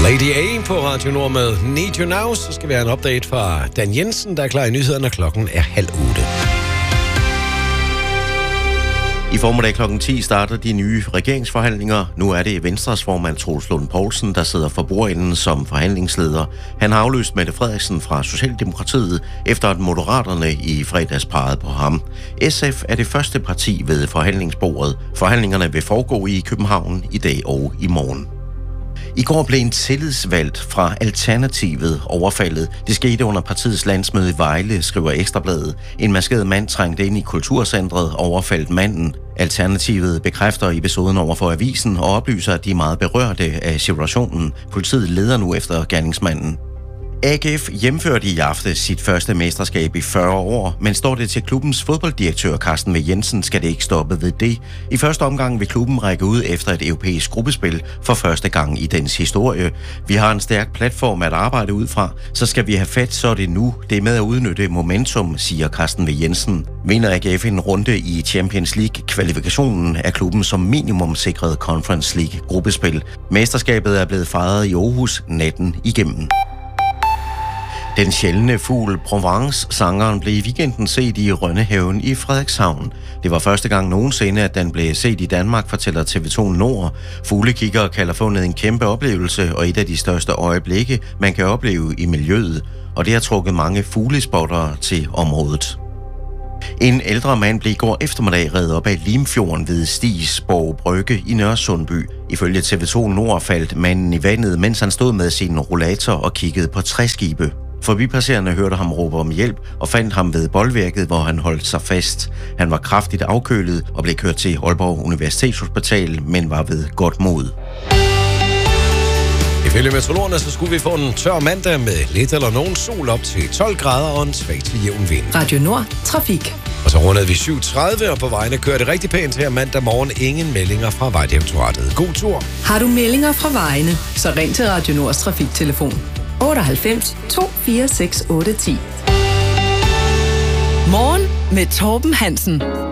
Lady A på Radio Nord med Need You Now. Så skal vi have en update fra Dan Jensen, der er klar i nyhederne. Klokken er 7:30. I formiddag kl. 10 starter de nye regeringsforhandlinger. Nu er det Venstres formand Troels Lund Poulsen, der sidder for bordenden som forhandlingsleder. Han har afløst Mette Frederiksen fra Socialdemokratiet, efter at Moderaterne i fredags pegede på ham. SF er det første parti ved forhandlingsbordet. Forhandlingerne vil foregå i København i dag og i morgen. I går blev en tillidsvalgt fra Alternativet overfaldet. Det skete under partiets landsmøde i Vejle, skriver Ekstrabladet. En maskeret mand trængte ind i kulturcentret og overfaldt manden. Alternativet bekræfter episoden over for avisen og oplyser, at de er meget berørte af situationen. Politiet leder nu efter gerningsmanden. AGF hjemførte i aftes sit første mesterskab i 40 år, men står det til klubbens fodbolddirektør Carsten V. Jensen, skal det ikke stoppe ved det. I første omgang vil klubben række ud efter et europæisk gruppespil for første gang i dens historie. Vi har en stærk platform at arbejde ud fra, så skal vi have fat, så er det nu. Det er med at udnytte momentum, siger Carsten V. Jensen. Vinder AGF en runde i Champions League-kvalifikationen af klubben som minimum sikret Conference League-gruppespil. Mesterskabet er blevet fejret i Aarhus natten igennem. Den sjældne fugl Provence-sangeren blev i weekenden set i Rønnehaven i Frederikshavn. Det var første gang nogensinde, at den blev set i Danmark, fortæller TV2 Nord. Fuglekigger kalder fundet en kæmpe oplevelse og et af de største øjeblikke, man kan opleve i miljøet. Og det har trukket mange fuglespottere til området. En ældre mand blev i går eftermiddag reddet op af Limfjorden ved Stigsborg Brygge i Nørresundby. Ifølge TV2 Nord faldt manden i vandet, mens han stod med sin rollator og kiggede på træskibe. Forbipasserende hørte ham råbe om hjælp og fandt ham ved boldværket, hvor han holdt sig fast. Han var kraftigt afkølet og blev kørt til Aalborg Universitetshospital, men var ved godt mod. Ifølge meteorologerne, så skulle vi få en tør mandag med lidt eller nogen sol op til 12 grader og en svag til jævn vind. Radio Nord, trafik. Og så rundede vi 7:30, og på vejene kører det rigtig pænt her mandag morgen. Ingen meldinger fra Vejdirektoratet. God tur. Har du meldinger fra vejene, så ring til Radio Nords trafiktelefon 98 246 810. Morgen med Torben Hansen.